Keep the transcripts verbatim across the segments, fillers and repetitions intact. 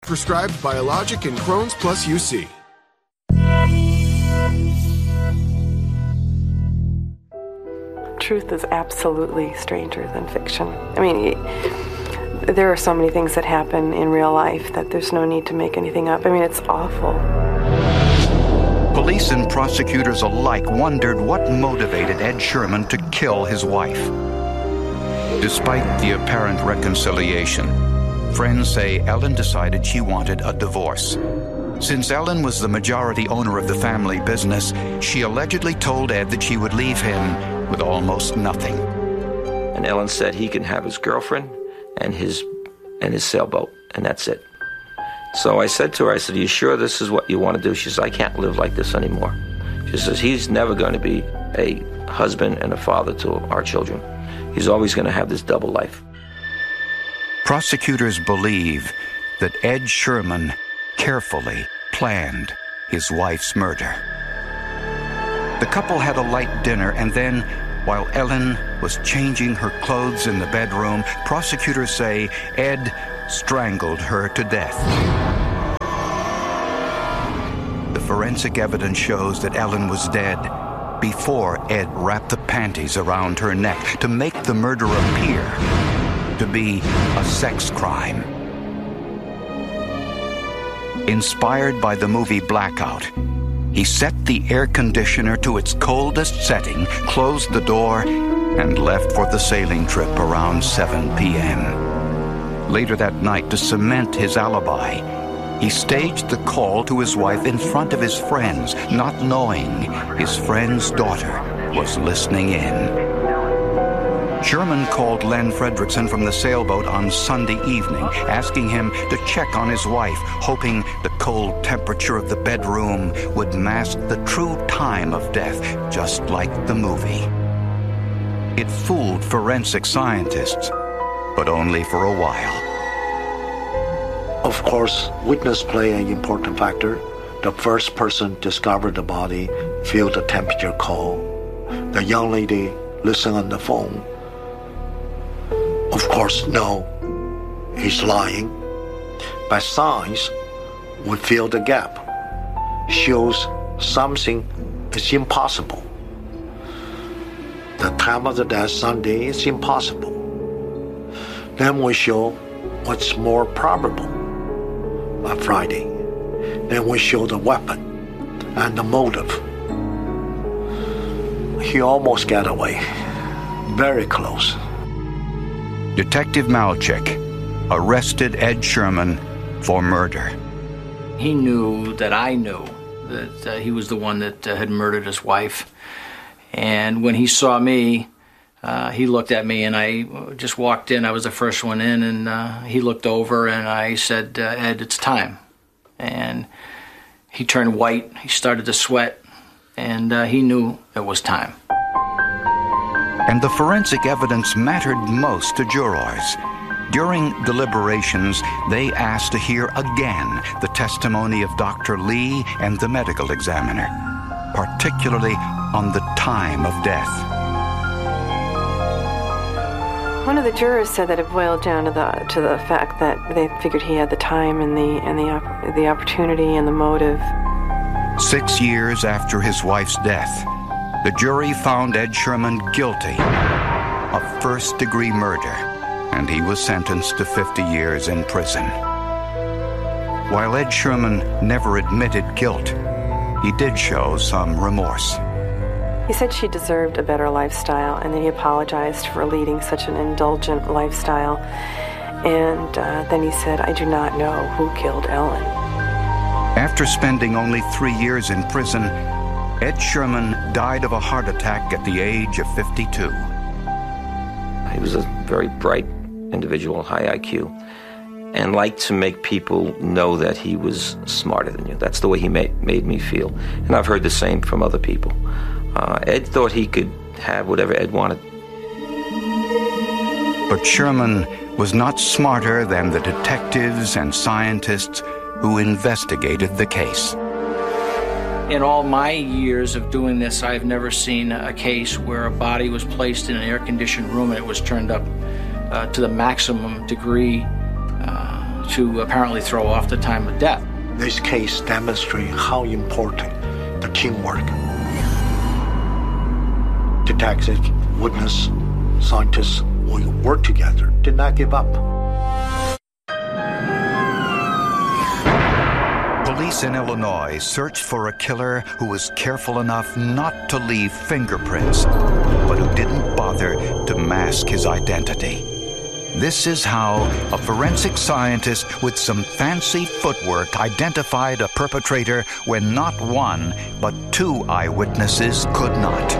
Prescribed Biologic and Crohn's Plus U C. Truth is absolutely stranger than fiction. I mean, there are so many things that happen in real life that there's no need to make anything up. I mean, it's awful. Police and prosecutors alike wondered what motivated Ed Sherman to kill his wife. Despite the apparent reconciliation, friends say Ellen decided she wanted a divorce. Since Ellen was the majority owner of the family business, she allegedly told Ed that she would leave him with almost nothing. And Ellen said he can have his girlfriend and his and his sailboat, and that's it. So I said to her, I said, are you sure this is what you want to do? She says, I can't live like this anymore. She says, he's never going to be a husband and a father to our children. He's always going to have this double life. Prosecutors believe that Ed Sherman carefully planned his wife's murder. The couple had a light dinner, and then, while Ellen was changing her clothes in the bedroom, prosecutors say Ed strangled her to death. The forensic evidence shows that Ellen was dead before Ed wrapped the panties around her neck to make the murder appear to be a sex crime. Inspired by the movie Blackout, he set the air conditioner to its coldest setting, closed the door, and left for the sailing trip around seven p.m. Later that night, to cement his alibi, he staged the call to his wife in front of his friends, not knowing his friend's daughter was listening in. Sherman called Len Fredrickson from the sailboat on Sunday evening, asking him to check on his wife, hoping the cold temperature of the bedroom would mask the true time of death, just like the movie. It fooled forensic scientists, but only for a while. Of course, witness play an important factor. The first person discovered the body, feel the temperature cold. The young lady listened on the phone. Of course, no, he's lying. But science would fill the gap, shows something is impossible. The time of the death, Sunday, is impossible. Then we show what's more probable, a Friday. Then we show the weapon and the motive. He almost got away, very close. Detective Malchik arrested Ed Sherman for murder. He knew that I knew that uh, he was the one that uh, had murdered his wife. And when he saw me, uh, he looked at me, and I just walked in. I was the first one in, and uh, he looked over, and I said, uh, Ed, it's time. And he turned white. He started to sweat, and uh, he knew it was time. And the forensic evidence mattered most to jurors. During deliberations, they asked to hear again the testimony of Doctor Lee and the medical examiner, particularly on the time of death. One of the jurors said that it boiled down to the to the fact that they figured he had the time and the and the op- the opportunity and the motive. Six years after his wife's death, the jury found Ed Sherman guilty of first-degree murder, and he was sentenced to fifty years in prison. While Ed Sherman never admitted guilt, he did show some remorse. He said she deserved a better lifestyle, and then he apologized for leading such an indulgent lifestyle. And uh, then he said, I do not know who killed Ellen. After spending only three years in prison, Ed Sherman died of a heart attack at the age of fifty-two. He was a very bright individual, high I Q, and liked to make people know that he was smarter than you. That's the way he made, made me feel. And I've heard the same from other people. Uh, Ed thought he could have whatever Ed wanted. But Sherman was not smarter than the detectives and scientists who investigated the case. In all my years of doing this, I've never seen a case where a body was placed in an air-conditioned room and it was turned up uh, to the maximum degree uh, to apparently throw off the time of death. This case demonstrates how important the teamwork. Detectives, witness, scientists will work together, did not give up. Police in Illinois searched for a killer who was careful enough not to leave fingerprints, but who didn't bother to mask his identity. This is how a forensic scientist with some fancy footwork identified a perpetrator when not one, but two eyewitnesses could not.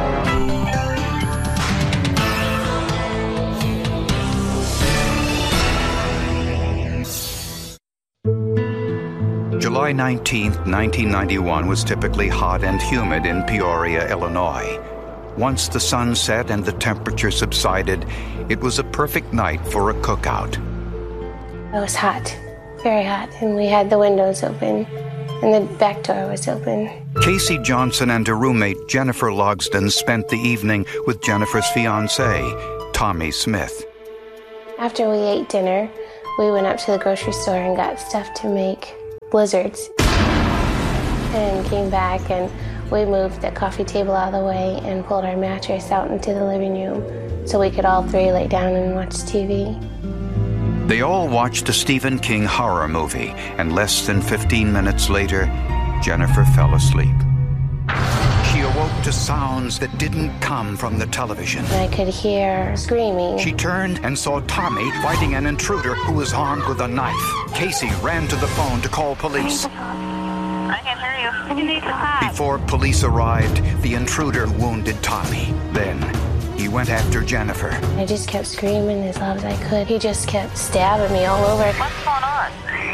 July nineteenth, nineteen ninety-one was typically hot and humid in Peoria, Illinois. Once the sun set and the temperature subsided, it was a perfect night for a cookout. It was hot, very hot, and we had the windows open, and the back door was open. Casey Johnson and her roommate Jennifer Logsdon spent the evening with Jennifer's fiancé, Tommy Smith. After we ate dinner, we went up to the grocery store and got stuff to make blizzards, and came back, and we moved the coffee table out of the way and pulled our mattress out into the living room so we could all three lay down and watch T V. They all watched a Stephen King horror movie, and less than fifteen minutes later, Jennifer fell asleep. She awoke to sounds that didn't come from the television. And I could hear screaming. She turned and saw Tommy fighting an intruder who was armed with a knife. Casey ran to the phone to call police. I can hear you. You need to hide. Before police arrived, the intruder wounded Tommy. Then he went after Jennifer. I just kept screaming as loud as I could. He just kept stabbing me all over. What's going on?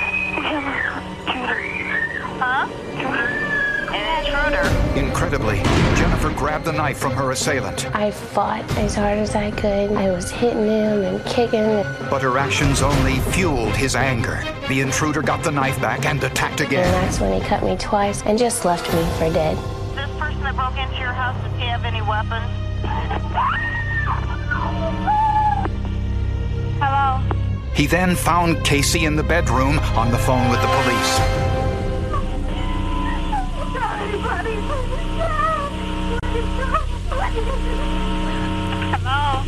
Huh? An intruder. Incredibly, Jennifer grabbed the knife from her assailant. I fought as hard as I could. I was hitting him and kicking. But her actions only fueled his anger. The intruder got the knife back and attacked again. And that's when he cut me twice and just left me for dead. This person that broke into your house, does he have any weapons? Hello? He then found Casey in the bedroom on the phone with the police. Hello?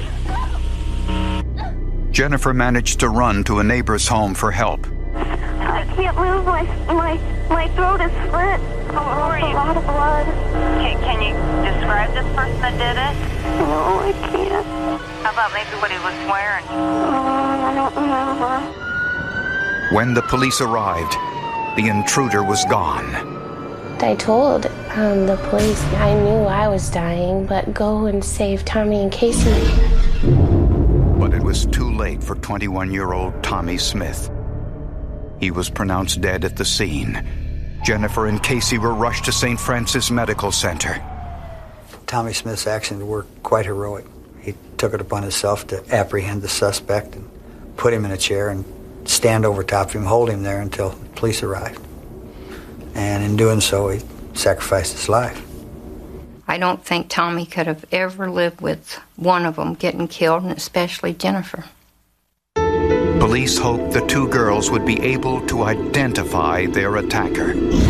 Jennifer managed to run to a neighbor's home for help. I can't move. My my my throat is slit. Who are you? A lot of blood. Can, can you describe this person that did it? No, I can't. How about maybe what he was wearing? Oh, I don't remember. When the police arrived, the intruder was gone. I told um, the police I knew I was dying, but go and save Tommy and Casey. But it was too late for twenty-one-year-old Tommy Smith. He was pronounced dead at the scene. Jennifer and Casey were rushed to Saint Francis Medical Center. Tommy Smith's actions were quite heroic. He took it upon himself to apprehend the suspect and put him in a chair and stand over top of him, hold him there until the police arrived. And in doing so, he sacrificed his life. I don't think Tommy could have ever lived with one of them getting killed, and especially Jennifer. Police hoped the two girls would be able to identify their attacker.